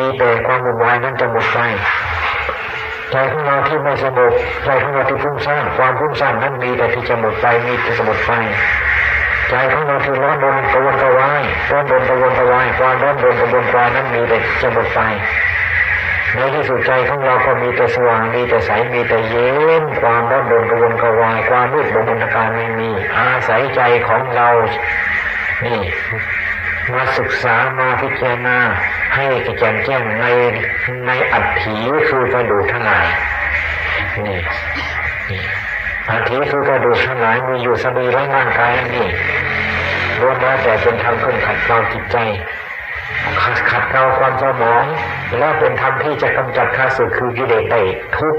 แต่ความวุ่นวายนั้นจะหมดไปใจของเราที่ไม่สงบใจของเราที่ฟุ้งซ่านความฟุ้งซ่านนั้นมีแต่ที่จะหมดไปมีแต่จะหมดไปใจของเราที่ร้อนรนกระวนกระวายร้อนรนกระวนกระวายความร้อนรนกระวนกระวายนั้นมีแต่จะหมดไปในที่สุดใจของเราก็มีแต่สว่างมีแต่ใสมีแต่เย็นความร้อนรนกระวนกระวายความมืดบนอันตรายไม่มีอาศัยใจของเรานี่มาศึกษามาพิจารณาให้กระจ่างแจ้งในอัตถีคือกระดูกทั้งหลายนี่อัตถีคือกระดูกทั้งหลายมีอยู่สรีระร่างกายนี่ล้วนแล้วแต่เป็นธรรมเครื่องขัดเกลาจิตใจขัดเกลาความสมองและเป็นธรรมที่จะกำจัดข้าศึกคือกิเลสได้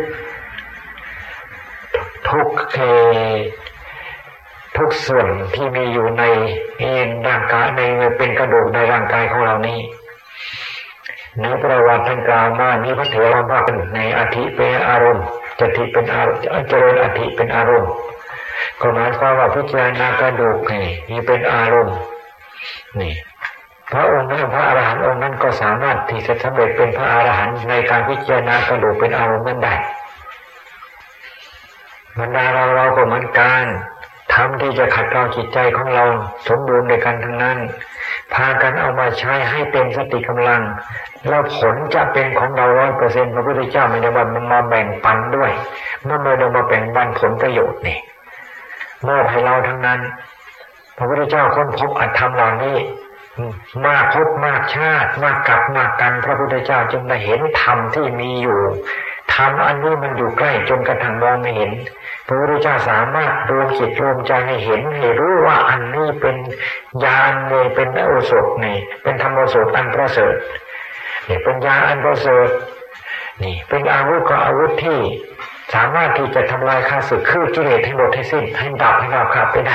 ทุกส่วนที่มีอยู่ในร่างกายในเป็นกระดูกในร่างกายของเรานี้ในประวัติท่านกล่าวมามีพระเถรวาทในอธิเป็นอารมณ์จติเป็นอารมณ์เจริญอธิเป็นอารมณ์ก็หมายความว่าพิจารณากระดูกนี่เป็นอารมณ์นี่พระองค์นั้นพระอรหันต์องค์นั้นก็สามารถที่จะสำเร็จเป็นพระอรหันต์ในการพิจารณากระดูกเป็นอารมณ์นั้นได้บรรดาเราก็เหมือนกันทำที่จะขัดเกลาจิตใจของเราสมบูรณ์ในกันทั้งนั้นพากันเอามาใช้ให้เต็มสติกำลังแล้วผลจะเป็นของเรา 100% พระพุทธเจ้าไม่ได้มาแบ่งปันด้วยไม่ได้มาแบ่งปันผลประโยชน์นี่มอบให้เราทั้งนั้นพระพุทธเจ้าค้นพบอัตธรรมเหล่านี้มากพบมากชาติมากกับมากกันพระพุทธเจ้าจึงได้เห็นธรรมที่มีอยู่ธรรมอันนี้มันอยู่ใกล้จนกระทั่งมองไม่เห็นพระพุทธเจ้าสามารถรวมจิตรวมใจให้เห็นให้รู้ว่าอันนี้เป็นญาณนี่เป็นโอสถนี่เป็นธรรมโอสถอันประเสริฐนี่เป็นญาณอันประเสริฐนี่เป็นอาวุธก็อาวุธที่สามารถที่จะทำลายข้าศึกคือกิเลสให้หมดให้สิ้นให้ดับให้เราขาดไปได้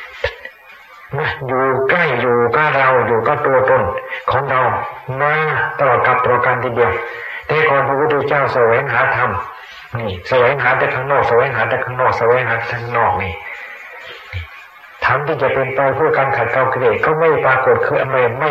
อยู่ใกล้อยู่กับเราอยู่กับตัวตนของเรามาตลอดกับตลอดการทีเดียวแต่ก่อนพระพุทธเจ้าแสวงหาธรรมนี่แสวงหาแต่ข้างนอกแสวงหาแต่ข้างนอกแสวงหาข้างนอกนี่ธรรมที่จะเป็นไปเพื่อการขัดเกลากิเลสก็ไม่ปรากฏคือไม่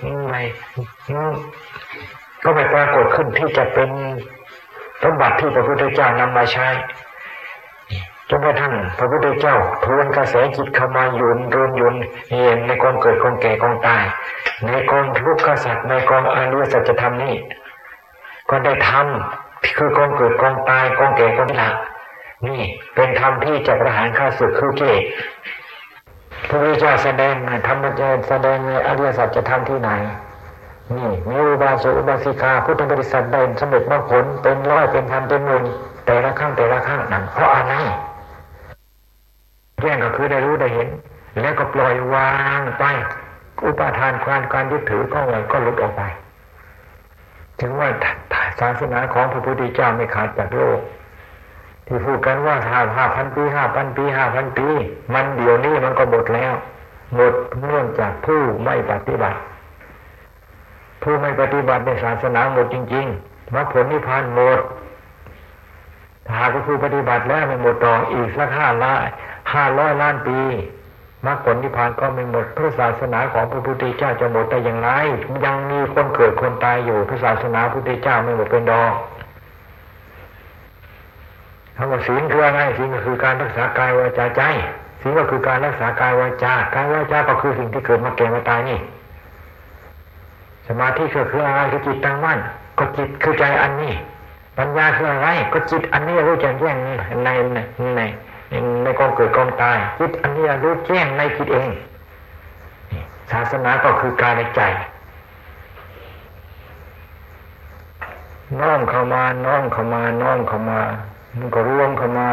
ก็ไม่ปรากฏขึ้นที่จะเป็นสมบัติที่พระพุทธเจ้านำมาใช้จนกระทั่งพระพุทธเจ้าทวนกระแสจิตเข้ามาหยุนเห็นในกองเกิดกองแก่กองตายในกองทุกขสัตว์ในกองอริยสัจธรรมนี้ก็ได้ทำคือกองเกิดกองตายกองแก่กองตายนี่เป็นธรรมที่จะประหารข้าศึกคือกิเลสพระพุทธเจ้าแสดงธรรมะแสดงในอริยสัจธรรมที่ไหนนี่มีอุบาสกอุบาสิกาพุทธบริษัทได้สำเร็จมรรคผลเป็นร้อยเป็นพันเป็นหมื่นแต่ละครั้งนั้นเพราะอะไรแจ้งก็คือได้รู้ได้เห็นแล้วก็ปล่อยวางไปอุปาทานการยึดถือก็หลุดออกไปถึงว่าศาสนาของพระพุทธเจ้าไม่ขาดจากโลกที่พูดกันว่า5,000 ปี5,000 ปีมันเดี๋ยวนี้มันก็หมดแล้วหมดเนื่องจากผู้ไม่ปฏิบัติในศาสนาหมดจริงๆมรรคผลนิพพานหมดถ้าหากผู้ปฏิบัติแล้วไม่หมดต่ออีกสัก500 ล้านปีมรรคผลนิพพานก็ไม่หมดพระศาสนาของพระพุทธเจ้าจะหมดได้อย่างไรยังมีคนเกิดคนตายอยู่พระศาสนาพระพุทธเจ้าไม่หมดเป็นดอกคำว่าศีลคืออะไรศีลก็คือการรักษากายวาจาใจศีลก็คือการรักษากายวาจากายวาจาก็คือสิ่งที่เกิดมาแก่มาตายนี่สมาธิคืออะไรคือจิตตั้งมั่นก็จิตคือใจอันนี้ปัญญาคืออะไรก็จิตอันนี้รู้แจ้งในกองเกิดกองตายจิตอันนี้รู้แจ้งในจิตเองศาสนาก็คือการในใจน้อมเข้ามามันก็รวมเข้ามา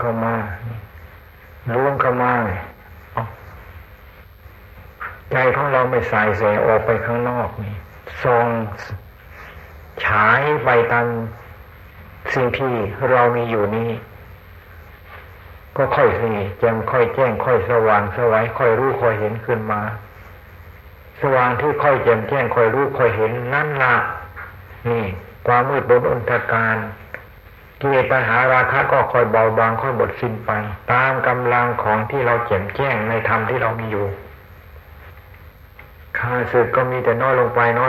ใจของเราไม่สายแสออกไปข้างนอกนี่ส่องฉายไปตามสิ่งที่เรามีอยู่นี้ก็ค่อยแจ่มค่อยแจ้งค่อยสว่างสวัยค่อยรู้ค่อยเห็นขึ้นมาสว่างที่ค่อยแจ่มแจ้งค่อยรู้ค่อยเห็นนั่นล่ะนี่ความมืดบนอันตรการกิเลสตัณหาราคะก็ค่อยเบาบางค่อยหมดสิ้นไปตามกำลังของที่เราแจ่มแจ้งในธรรมที่เรามีอยู่ข้าศึกก็มีแต่น้อยลงไป